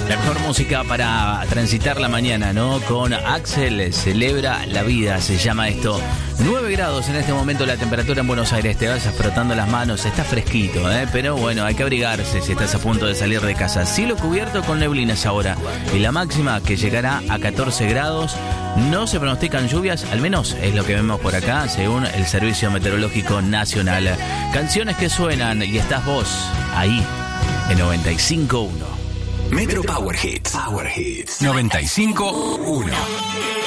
La mejor música para transitar la mañana, ¿no? Con Axel, Celebra la Vida, se llama esto. 9 grados en este momento la temperatura en Buenos Aires. Te vas frotando las manos, está fresquito, ¿eh? Pero bueno, hay que abrigarse si estás a punto de salir de casa. Cielo cubierto con neblinas ahora. Y la máxima que llegará a 14 grados. No se pronostican lluvias, al menos es lo que vemos por acá, según el Servicio Meteorológico Nacional. Canciones que suenan y estás vos ahí en 95.1. Metro Power Hits. Power Hits. 95.1.